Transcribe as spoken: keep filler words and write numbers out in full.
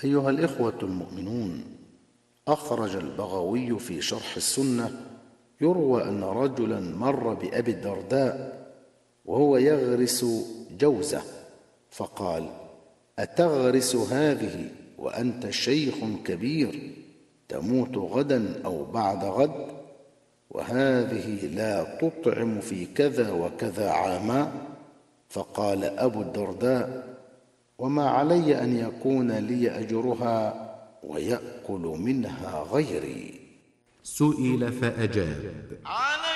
أيها الإخوة المؤمنون، أخرج البغوي في شرح السنة يروى أن رجلا مر بأبي الدرداء وهو يغرس جوزة، فقال: أتغرس هذه وأنت شيخ كبير تموت غدا أو بعد غد؟ وهذه لا تطعم في كذا وكذا عاما؟ فقال أبو الدرداء: وما علي أن يكون لي أجرها ويأكل منها غيري؟ سئل فأجاب: